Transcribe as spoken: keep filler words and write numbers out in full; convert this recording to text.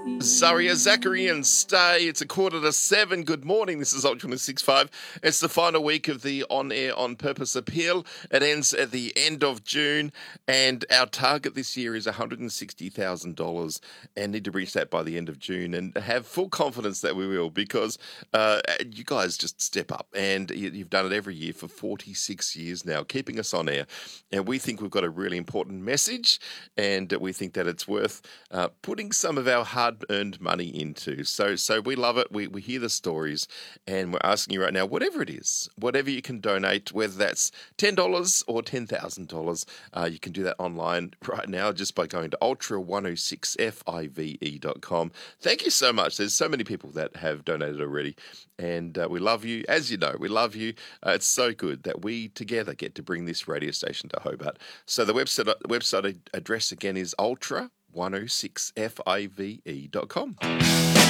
Zaria Zachary and Stay. It's a quarter to seven. Good morning. This is Ultra one sixty-five. It's the final week of the On Air On Purpose appeal. It ends at the end of June, and our target this year is one hundred sixty thousand dollars, and need to reach that by the end of June, and have full confidence that we will, because uh, you guys just step up, and you- you've done it every year for forty-six years now, keeping us on air. And we think we've got a really important message, and we think that it's worth uh, putting some of our hard-earned money into. So so we love it. We, we hear the stories, and we're asking you right now, whatever it is, whatever you can donate, whether that's ten dollars or ten thousand dollars, uh, you can do that online right now just by going to ultra one oh six five dot com. Thank you so much. There's so many people that have donated already, and uh, we love you. As you know, we love you. Uh, it's so good that we together get to bring this radio station to Hobart. So the website, website address again is ultra one oh six five dot com.